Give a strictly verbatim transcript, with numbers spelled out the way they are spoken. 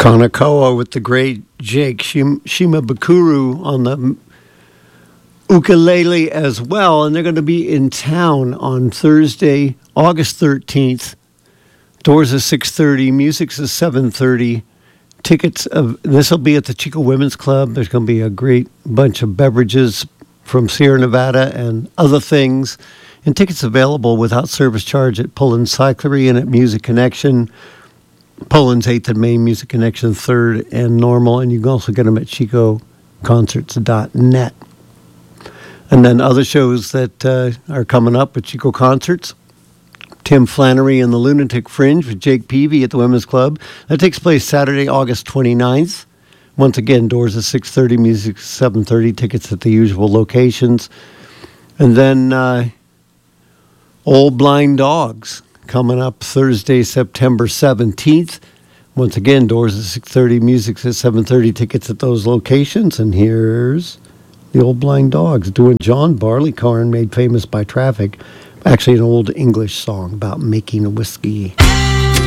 Kanakoa with the great Jake Shim- Shimabukuro on the ukulele as well. And they're going to be in town on Thursday, August thirteenth. Doors is six thirty, music's is seven thirty. Tickets, of this will be at the Chico Women's Club. There's going to be a great bunch of beverages from Sierra Nevada and other things. And tickets available without service charge at Pullen Cyclery and at Music Connection. Pullen's eighth and Main, Music Connection third and normal. And you can also get them at chico concerts dot net. And then other shows that uh, are coming up with Chico Concerts. Tim Flannery and the Lunatic Fringe with Jake Peavy at the Women's Club. That takes place Saturday, August twenty-ninth. Once again, doors at six thirty, music seven thirty, tickets at the usual locations. And then uh, Old Blind Dogs coming up Thursday, September seventeenth. Once again, doors at six thirty, music at seven thirty, tickets at those locations. And here's the Old Blind Dogs doing John Barleycorn, made famous by Traffic. Actually, an old English song about making a whiskey.